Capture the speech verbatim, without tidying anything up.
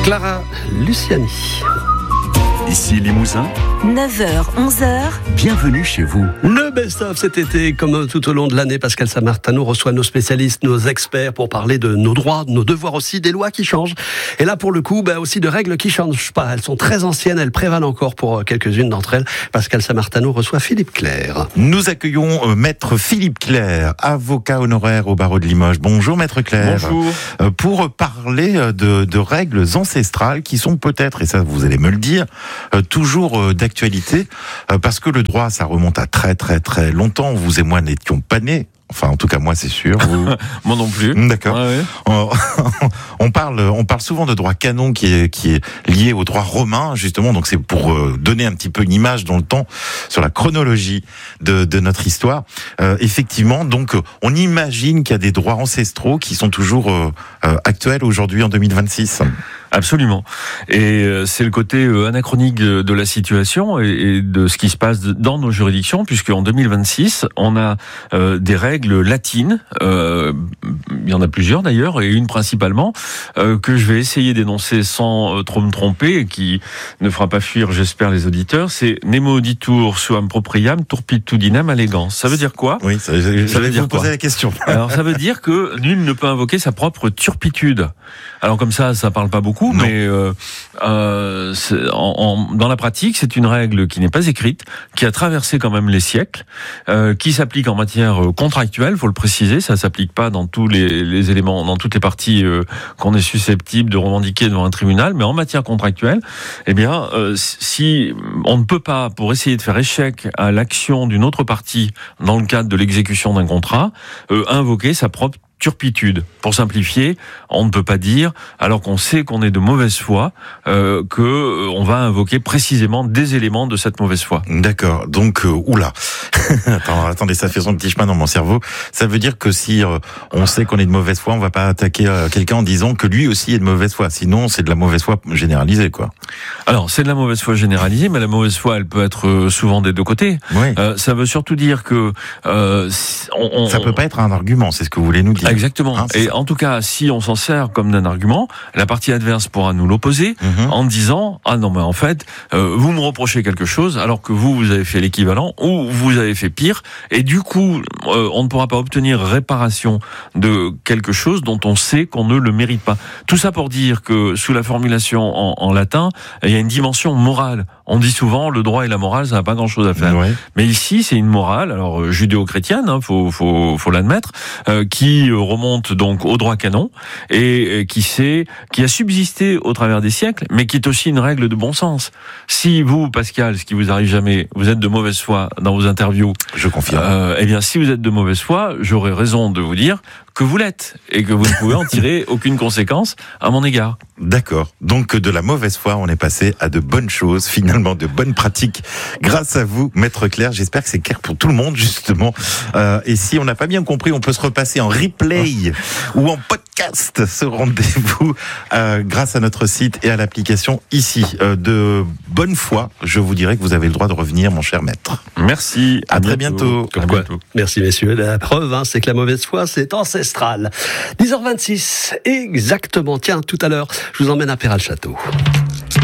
Clara Luciani. Ici Limousin, neuf heures, onze heures. Bienvenue chez vous. Le best-of cet été, comme tout au long de l'année, Pascal Samartano reçoit nos spécialistes, nos experts pour parler de nos droits, de nos devoirs aussi, des lois qui changent. Et là, pour le coup, bah aussi de règles qui changent pas. Elles sont très anciennes, elles prévalent encore pour quelques-unes d'entre elles. Pascal Samartano reçoit Philippe Clerc. Nous accueillons euh, Maître Philippe Clerc, avocat honoraire au barreau de Limoges. Bonjour Maître Clerc. Bonjour. Euh, pour parler de, de règles ancestrales qui sont peut-être, et ça vous allez me le dire, euh, toujours euh, d'actualité, euh, parce que le droit, ça remonte à très très très longtemps. Vous et moi n'étions pas nés. Enfin, en tout cas, moi, c'est sûr. Vous... Moi non plus. D'accord. Ouais, ouais. On, on parle, on parle souvent de droit canon qui est qui est lié au droit romain, justement. Donc, c'est pour euh, donner un petit peu une image dans le temps sur la chronologie de, de notre histoire. Euh, effectivement, donc, on imagine qu'il y a des droits ancestraux qui sont toujours euh, euh, actuels aujourd'hui en deux mille vingt-six. Absolument. Et euh, c'est le côté euh, anachronique de, de la situation et, et de ce qui se passe dans nos juridictions, puisque en deux mille vingt-six, on a euh, des règles latines. Euh, il y en a plusieurs d'ailleurs, et une principalement euh, que je vais essayer d'énoncer sans euh, trop me tromper et qui ne fera pas fuir, j'espère, les auditeurs. C'est nemo auditur suam propriam turpitudinem allegans. Ça veut dire quoi? Oui, ça, je, ça veut dire vous poser la question. Alors ça veut dire que nul ne peut invoquer sa propre turpitude. Alors comme ça, ça parle pas beaucoup, non. mais euh, euh, en, en, dans la pratique, c'est une règle qui n'est pas écrite, qui a traversé quand même les siècles, euh, qui s'applique en matière contractuelle, faut le préciser, ça s'applique pas dans tous les, les éléments, dans toutes les parties euh, qu'on est susceptible de revendiquer devant un tribunal, mais en matière contractuelle, eh bien, euh, si on ne peut pas, pour essayer de faire échec à l'action d'une autre partie dans le cadre de l'exécution d'un contrat, euh, invoquer sa propre turpitude. Pour simplifier, on ne peut pas dire, alors qu'on sait qu'on est de mauvaise foi, euh, que euh, on va invoquer précisément des éléments de cette mauvaise foi. D'accord. Donc, euh, oula. Attends, attendez, ça fait son petit chemin dans mon cerveau. Ça veut dire que si euh, on sait qu'on est de mauvaise foi, on va pas attaquer euh, quelqu'un en disant que lui aussi est de mauvaise foi. Sinon, c'est de la mauvaise foi généralisée, quoi. Alors, c'est de la mauvaise foi généralisée, mais la mauvaise foi, elle peut être souvent des deux côtés. Oui. Euh, ça veut surtout dire que euh, on, on, ça peut pas être un argument, c'est ce que vous voulez nous dire. Exactement. Hein, et ça. en tout cas, si on s'en sert comme d'un argument, la partie adverse pourra nous l'opposer Mm-hmm. en disant ah non mais en fait euh, vous me reprochez quelque chose alors que vous vous avez fait l'équivalent ou vous avez fait pire et du coup euh, on ne pourra pas obtenir réparation de quelque chose dont on sait qu'on ne le mérite pas. Tout ça pour dire que sous la formulation en, en latin, il y a une dimension morale. On dit souvent le droit et la morale ça n'a pas grand chose à faire. Ouais. Mais ici c'est une morale alors euh, judéo-chrétienne, hein, faut faut faut l'admettre, euh, qui remonte donc au droit canon et qui sait, qui a subsisté au travers des siècles, mais qui est aussi une règle de bon sens. Si vous, Pascal, ce qui vous arrive jamais, vous êtes de mauvaise foi dans vos interviews, je confirme. Euh, eh bien, si vous êtes de mauvaise foi, j'aurais raison de vous dire que vous l'êtes et que vous ne pouvez en tirer aucune conséquence à mon égard. D'accord. Donc de la mauvaise foi, on est passé à de bonnes choses, finalement de bonnes pratiques. Grâce à vous, Maître Clerc, j'espère que c'est clair pour tout le monde justement. Euh, et si on n'a pas bien compris, on peut se repasser en replay ou en podcast ce rendez-vous euh, grâce à notre site et à l'application ici. Euh, de bonne foi, je vous dirais que vous avez le droit de revenir, mon cher maître. Merci. À, à très bientôt. Comme quoi, merci messieurs. La preuve, hein, c'est que la mauvaise foi, c'est ancestral. dix heures vingt-six, exactement. Tiens, tout à l'heure, je vous emmène à Peyrat-le-Château.